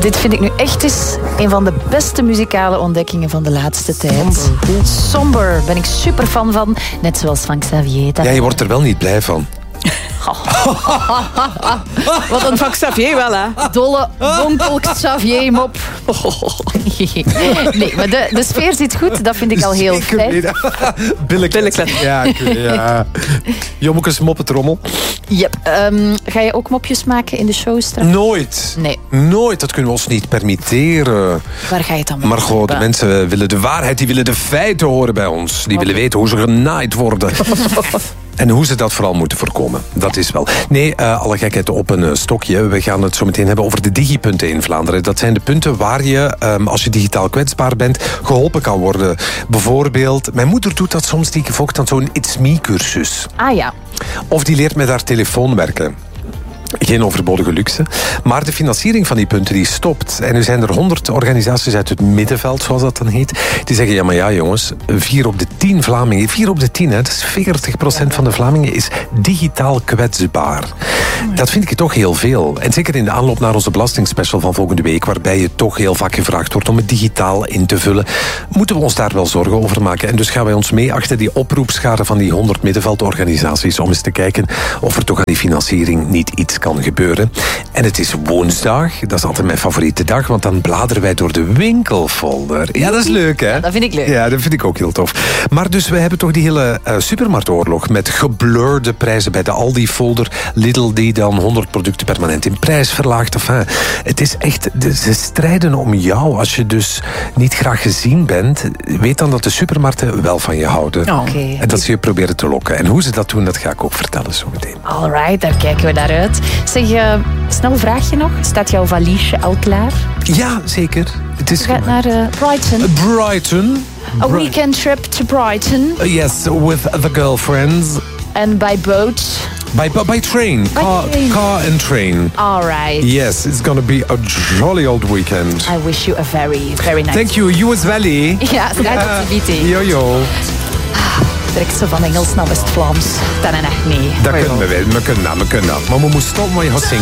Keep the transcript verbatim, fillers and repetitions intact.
Dit vind ik nu echt eens een van de beste muzikale ontdekkingen van de laatste tijd. Somber, Somber ben ik super fan van. Net zoals van Xavier. Ja, je wordt er wel niet blij van. Wat een van Xavier wel, hè? Dolle bonkel Xavier mop. Nee, maar de, de sfeer zit goed. Dat vind ik al heel fijn. Billeklet. Ja, ja. Jommekes moppetrommel. Yep. Um, ga je ook mopjes maken in de show straks? Nooit. Nee. Nooit. Dat kunnen we ons niet permitteren. Waar ga je het dan mee? Maar goed, de mensen willen de waarheid. Die willen de feiten horen bij ons. Die okay. willen weten hoe ze genaaid worden. En hoe ze dat vooral moeten voorkomen. Dat is wel. Nee, uh, alle gekheid op een uh, stokje. We gaan het zo meteen hebben over de digipunten in Vlaanderen. Dat zijn de punten waar je, um, als je digitaal kwetsbaar bent, geholpen kan worden. Bijvoorbeeld, mijn moeder doet dat soms, die volgt dan zo'n It's Me-cursus. Ah ja. Of die leert met haar telefoon werken. Geen overbodige luxe. Maar de financiering van die punten die stopt. En nu zijn er honderd organisaties uit het middenveld, zoals dat dan heet, die zeggen, ja maar ja jongens, vier op de tien Vlamingen, vier op de tien, hè, dat is veertig procent van de Vlamingen is digitaal kwetsbaar. Dat vind ik toch heel veel. En zeker in de aanloop naar onze belastingspecial van volgende week, waarbij je toch heel vaak gevraagd wordt om het digitaal in te vullen, moeten we ons daar wel zorgen over maken. En dus gaan wij ons mee achter die oproepschade van die honderd middenveldorganisaties om eens te kijken of er toch aan die financiering niet iets kan gebeuren. En het is woensdag, dat is altijd mijn favoriete dag, want dan bladeren wij door de winkelfolder. Ja, dat is leuk, hè? Ja, dat vind ik leuk. Ja, dat vind ik ook heel tof. Maar dus, we hebben toch die hele uh, supermarktoorlog met geblurde prijzen bij de Aldi-folder. Lidl die dan honderd producten permanent in prijs verlaagt. Enfin, het is echt, ze strijden om jou. Als je dus niet graag gezien bent, weet dan dat de supermarkten wel van je houden. Oh. Okay. En dat ze je proberen te lokken. En hoe ze dat doen, dat ga ik ook vertellen zo meteen. Alright, daar kijken we naar uit. Zeg, uh, snel vraagje nog. Staat jouw valiesje al klaar? Ja, zeker. Het is je gaat naar uh, Brighton. Brighton. A weekend trip to Brighton. Uh, yes, with the girlfriends. And by boat? By, by train. By car, train. car and train. All right. Yes, it's going to be a jolly old weekend. I wish you a very, very nice Thank you. You as well, eh? Ja, graag tot ziens. Yo, yo. Direct zo van Engels naar West-Vlaams. Dat is echt niet. Dat kunnen we wel. We kunnen dat, we kunnen dat. Maar we moeten stoppen wat je gaat zingen.